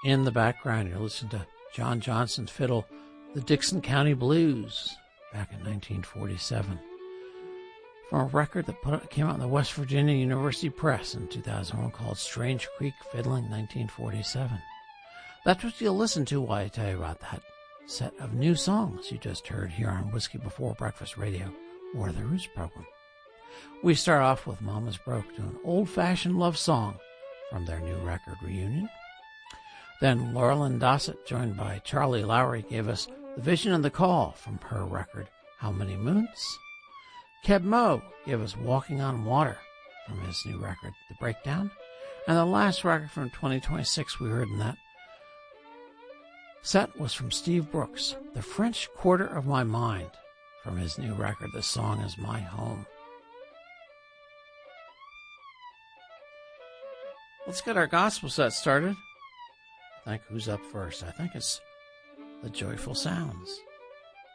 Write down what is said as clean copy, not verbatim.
In the background, you're listening to John Johnson's fiddle, the Dixon County Blues, back in 1947. From a record that came out in the West Virginia University Press in 2001 called Strange Creek Fiddling 1947. That's what you'll listen to while I tell you about that set of new songs you just heard here on Whiskey Before Breakfast Radio, or the Roots program. We start off with Mama's Broke, doing an old-fashioned love song from their new record, Reunion. Then Laurelyn Dossett, joined by Charlie Lowry, gave us The Vision and the Call from her record, How Many Moons? Keb Mo gave us Walking on Water from his new record, The Breakdown. And the last record from 2026 we heard in that set was from Steve Brooks, The French Quarter of My Mind, from his new record, The Song Is My Home. Let's get our gospel set started. I think who's up first? I think it's the Joyful Sounds.